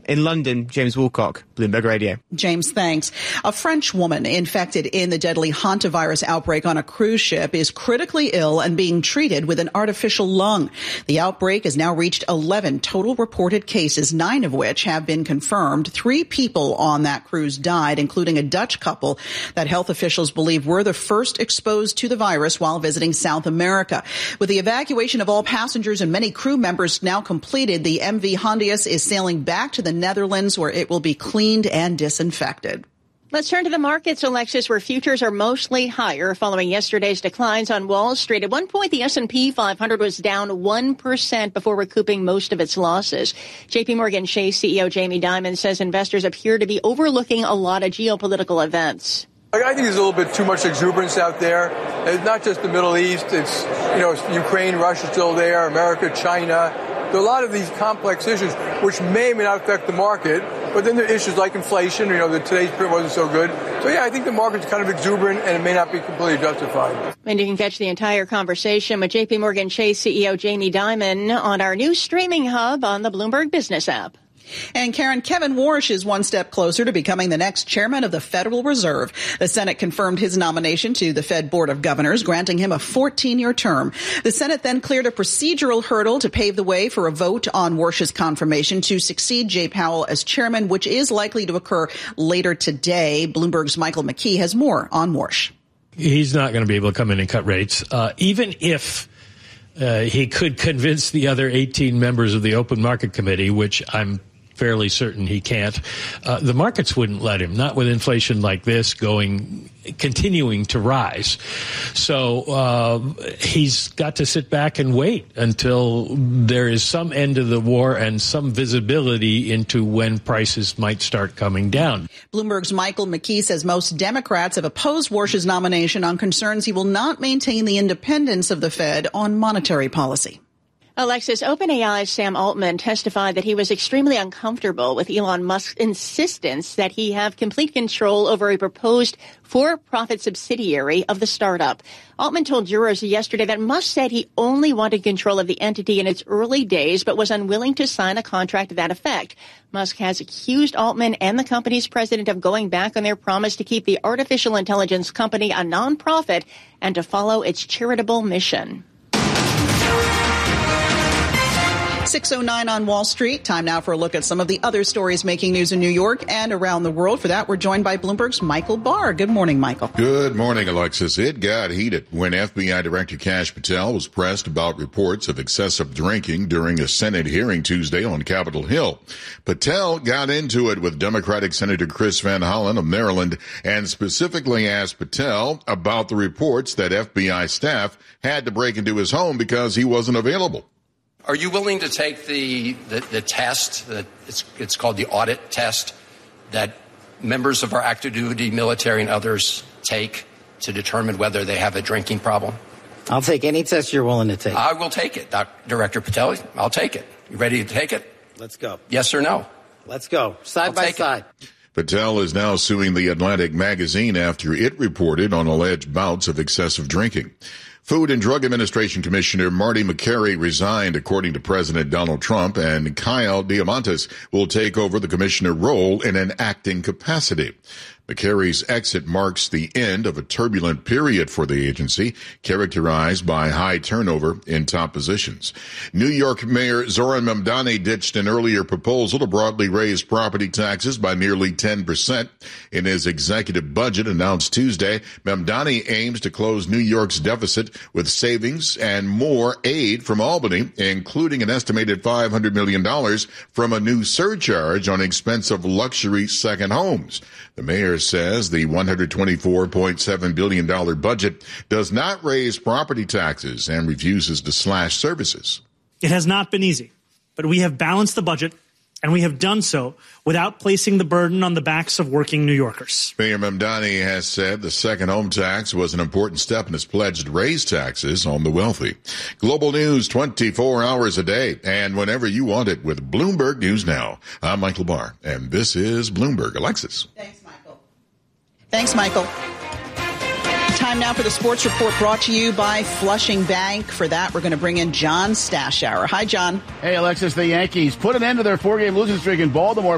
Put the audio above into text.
In London, James Woolcock, Bloomberg Radio. James, thanks. A French woman infected in the deadly hantavirus outbreak on a cruise ship is critically ill and being treated with an artificial lung. The outbreak has now reached 11 total reported cases, 9 of which have been confirmed. 3 people on that cruise died, including a Dutch couple that health officials believe were the first exposed to the virus while visiting South America. With the evacuation of all passengers and many crew members now completed, the MV Hondius is sailing back to the Netherlands, where it will be cleaned and disinfected. Let's turn to the markets, Alexis, where futures are mostly higher following yesterday's declines on Wall Street. At one point, the S&P 500 was down 1% before recouping most of its losses. JPMorgan Chase CEO Jamie Dimon says investors appear to be overlooking a lot of geopolitical events. I think there's a little bit too much exuberance out there. It's not just the Middle East. It's, Ukraine, Russia still there, America, China. There are a lot of these complex issues which may or may not affect the market, but then there are issues like inflation, today's print wasn't so good. So, I think the market's kind of exuberant and it may not be completely justified. And you can catch the entire conversation with JPMorgan Chase CEO Jamie Dimon on our new streaming hub on the Bloomberg Business app. And Kevin Warsh is one step closer to becoming the next chairman of the Federal Reserve. The Senate confirmed his nomination to the Fed Board of Governors, granting him a 14-year term. The Senate then cleared a procedural hurdle to pave the way for a vote on Warsh's confirmation to succeed Jay Powell as chairman, which is likely to occur later today. Bloomberg's Michael McKee has more on Warsh. He's not going to be able to come in and cut rates, even if he could convince the other 18 members of the Open Market Committee, which I'm fairly certain he can't. The markets wouldn't let him, not with inflation like this continuing to rise. So he's got to sit back and wait until there is some end to the war and some visibility into when prices might start coming down. Bloomberg's Michael McKee says most Democrats have opposed Warsh's nomination on concerns he will not maintain the independence of the Fed on monetary policy. Alexis, OpenAI's Sam Altman testified that he was extremely uncomfortable with Elon Musk's insistence that he have complete control over a proposed for-profit subsidiary of the startup. Altman told jurors yesterday that Musk said he only wanted control of the entity in its early days, but was unwilling to sign a contract to that effect. Musk has accused Altman and the company's president of going back on their promise to keep the artificial intelligence company a nonprofit and to follow its charitable mission. 6:09 on Wall Street. Time now for a look at some of the other stories making news in New York and around the world. For that, we're joined by Bloomberg's Michael Barr. Good morning, Michael. Good morning, Alexis. It got heated when FBI Director Kash Patel was pressed about reports of excessive drinking during a Senate hearing Tuesday on Capitol Hill. Patel got into it with Democratic Senator Chris Van Hollen of Maryland and specifically asked Patel about the reports that FBI staff had to break into his home because he wasn't available. Are you willing to take the test, it's called the audit test, that members of our active duty military and others take to determine whether they have a drinking problem? I'll take any test you're willing to take. I will take it, Director Patel. I'll take it. You ready to take it? Let's go. Yes or no? Let's go. Side by side. Patel is now suing The Atlantic magazine after it reported on alleged bouts of excessive drinking. Food and Drug Administration Commissioner Marty McCary resigned, according to President Donald Trump, and Kyle Diamantis will take over the commissioner role in an acting capacity. McCary's exit marks the end of a turbulent period for the agency, characterized by high turnover in top positions. New York Mayor Zoran Mamdani ditched an earlier proposal to broadly raise property taxes by nearly 10%. In his executive budget announced Tuesday, Mamdani aims to close New York's deficit with savings and more aid from Albany, including an estimated $500 million from a new surcharge on expensive luxury second homes. The mayor says the $124.7 billion budget does not raise property taxes and refuses to slash services. It has not been easy, but we have balanced the budget, and we have done so without placing the burden on the backs of working New Yorkers. Mayor Mamdani has said the second home tax was an important step in his pledge to raise taxes on the wealthy. Global news 24 hours a day and whenever you want it with Bloomberg News Now. I'm Michael Barr, and this is Bloomberg. Alexis. Thanks, Michael. Time now for the sports report brought to you by Flushing Bank. For that, we're going to bring in John Stashower. Hi, John. Hey, Alexis. The Yankees put an end to their 4-game losing streak in Baltimore